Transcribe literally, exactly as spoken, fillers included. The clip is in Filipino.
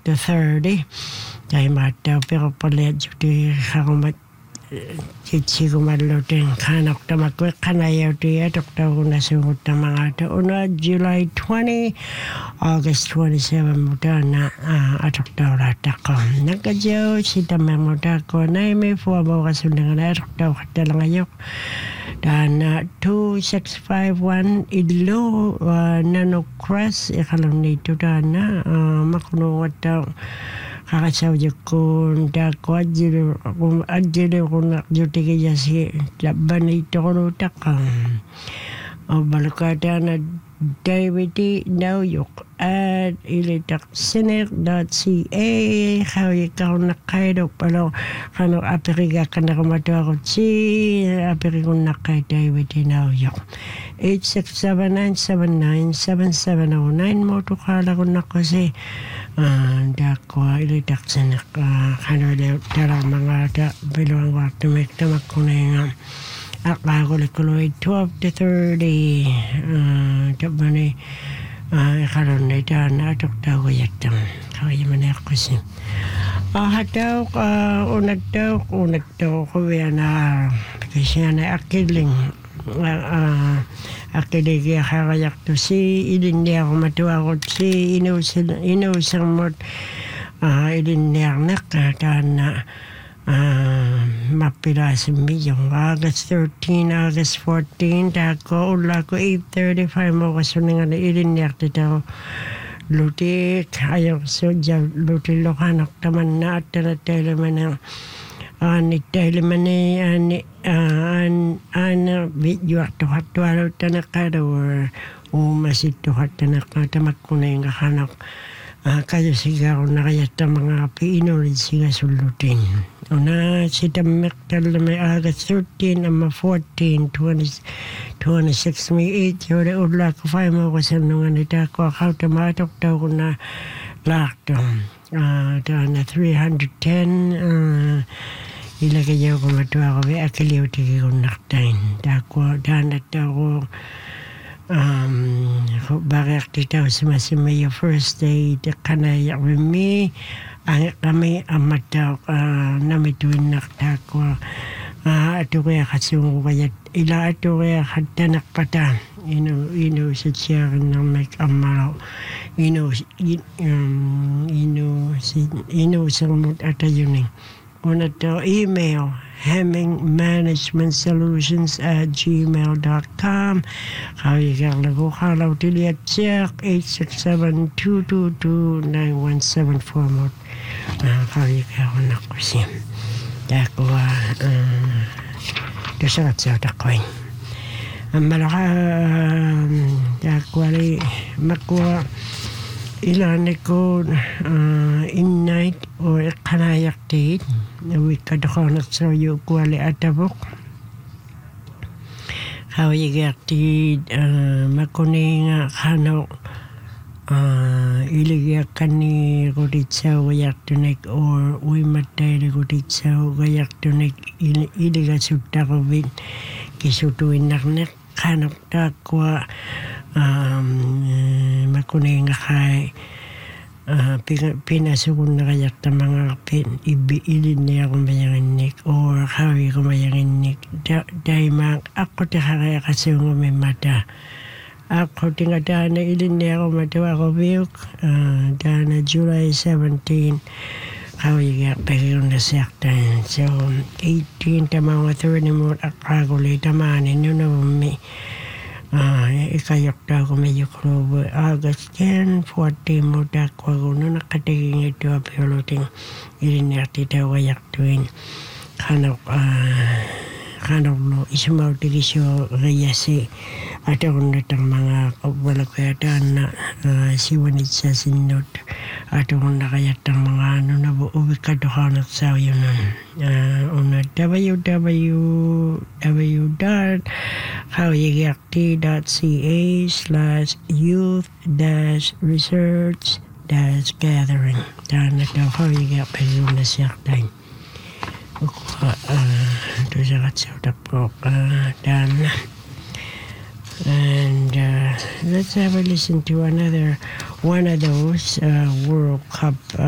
to thirty. Dahil mataw pero palit juti karumat Chichigo Madlotin Kanok Tamakwe Kanayo Doctor Unasungut Tamangata Una July twentieth, August twenty-seventh Mutana Atoktora Takom Nakajo Sita Mamutako Naime for Bogasunanga Doctor Talangayo Dan two six five one Idlo Nano Cross Ekaloni Tudana Makuno Wata Kakasaw ko da ko ajiro ko ajiro ko na juti kaya si laban ito ko takang o balukada na David now yok at ilitak sinek dot c a how ikaw nakaido palo kano apiriga ka na kumato ako si apirigo nakay David now yok eight six seven nine seven nine seven seven zero nine mo to kala ko na kasi dako ilitak sinek kano darang mga da biluang waktu mek tamak ko na yung Ako likuloy twelve to thirty Tabani Karon na ito na atok daw ko yatang Kaya man ako si Hataw Unag daw Unag daw ko na Kasi na akiling Akiling kaya kakayak to Si ilin niya ako matuwa ko Si inusang mo Ilin niya nak Dan na Uh, mapilasin yung August thirteenth, August fourteenth, ako ula ko eight thirty-five mo kasi nga na ilinyak dito luti ayaw so dyan luti lokanak taman na at talatele man ang ni tele man ni ani an an video at tuhat-tuhat tanakada or umasito hat tanakada magkunay nga kanak kaya sigaw na kaya ta mga piinorin siga sulutin. Una si Tamektal na may August thirteenth ama fourteen, twenty, twenty-six, may eight, yore ula ko five mo ko sa nungan nita ko akaw tamatok daw ko na lakto. Daan na three hundred ten, ilagay ko matuwa ko, may akiliw tiki ko naktain. Daan na daw ko Um, bakit dito si Masimaya first day kanaya kami ang kami amat daw uh, namituin naktakwa uh, ato kaya kasungo kaya ila ato kaya katanak pata ino ino sa siya ng may kamaraw ino um, ino si ino sa mut atayuning una to email Hemming Management Solutions at gmail dot com. Kaya kaya ko kalaw tili at check eight six seven two two two nine one seven four mo. Kaya kaya ko na ko siya. Dako dosa at sa takoy. Ang malaka dako ali makuha ilan ko in night o kanayak date. We could not show you quality at the book. How you get the Makoning Hano Iliga Kani Goditsa, Wayaktonik, or we Matay Goditsa, Wayaktonik, Iliga Sutarovin, Kisutu in Narnek, Kanok Takwa Makoning High. Uh, pinasugon na kaya ta mga pin ibilin niya kung mayanginik or kawi kung mayanginik dahil mga ako ta kaya kasi kung may mata ako tinga dahil na ilin niya kung matawa ko biyok uh, dahil na July seventeenth kawi kaya pagkakong nasakta so eighteen ta mga thirty mo akaguli tamanin yun na may Ah, ikayok daw ko medyo krobo. August ten, fourteen mo da ko no nakatiging ito apuluting ilinati daw wayak tuwing kanok ah kanok no isumaw tigisyo reyasi at ako natang mga wala kaya na siwanit sa sinot at ako nakayatang mga ano na buuwi ka doon at sa yun una www dot kawyagakti dot c a slash youth dash research dash gathering dan at ako kawyagakti na siya tayo ito sa katsautak ko dan and uh, let's have a listen to another one of those uh, World Cup uh,